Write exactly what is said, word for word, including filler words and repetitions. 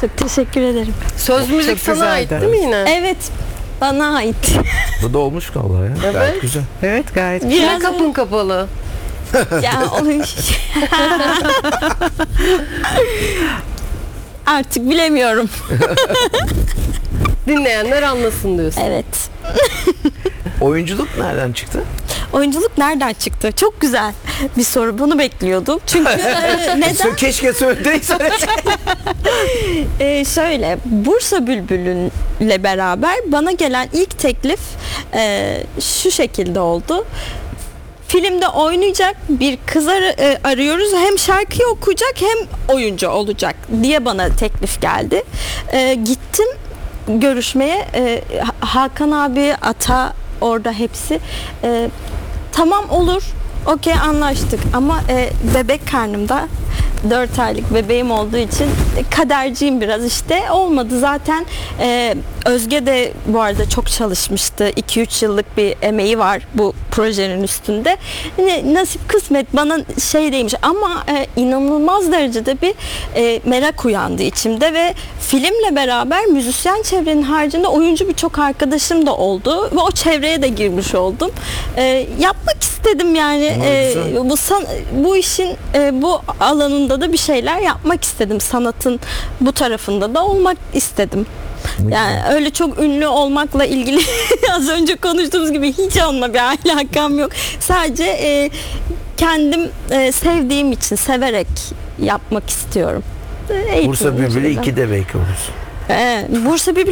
Çok teşekkür ederim. Söz müzik Çok sana ait güzeldi. değil mi yine? Evet, bana ait. Bu da olmuş galiba ya. Evet. Gayet güzel. Evet, gayet. Kime Biraz kapın kapalı? ya o- Artık bilemiyorum. Dinleyenler anlasın diyorsun. Evet. Oyunculuk nereden çıktı? Oyunculuk nereden çıktı? Çok güzel bir soru. Bunu bekliyordum. Çünkü e, neden? Keşke söylediysen. Ee, şöyle, Bursa Bülbülü'yle beraber bana gelen ilk teklif e, şu şekilde oldu. Filmde oynayacak bir kız ar- e, arıyoruz. Hem şarkıyı okuyacak hem oyuncu olacak diye bana teklif geldi. E, gittim görüşmeye. E, Ha- Hakan abi, Ata orada hepsi. E, tamam olur. Okey, anlaştık. Ama e, bebek karnımda. dört aylık bebeğim olduğu için kaderciyim biraz, işte olmadı zaten. e, Özge de bu arada çok çalışmıştı, iki üç yıllık bir emeği var bu projenin üstünde. Ne, nasip kısmet bana şey değilmiş ama e, inanılmaz derecede bir e, merak uyandı içimde ve filmle beraber müzisyen çevrenin haricinde oyuncu birçok arkadaşım da oldu ve o çevreye de girmiş oldum. E, yapmak istedim yani. Ama e, güzel. bu san, bu işin e, bu alanında da bir şeyler yapmak istedim. Sanatın bu tarafında da olmak istedim. Yani öyle çok ünlü olmakla ilgili az önce konuştuğumuz gibi hiç onunla bir alakam yok. Sadece e, kendim e, sevdiğim için, severek yapmak istiyorum. Eğitim Bursa Bülbülü yolculuğu. iki de belki olur. Ee, Bursa Bülbülü